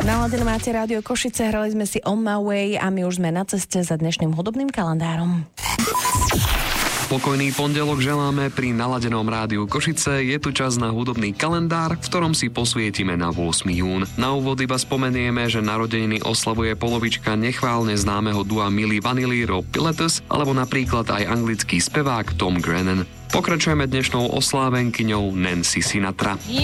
Naladené máte Rádio Košice, hrali sme si On My Way a my už sme na ceste za dnešným hudobným kalendárom. Pokojný pondelok želáme pri Naladenom rádiu Košice. Je tu čas na hudobný kalendár, v ktorom si posvietime na 8. jún. Na úvod iba spomenieme, že narodeniny oslavuje polovička nechválne známeho dua Milli Vanilli Rob Pilatus, alebo napríklad aj anglický spevák Tom Grennan. Pokračujeme dnešnou oslávenkyňou Nancy Sinatra.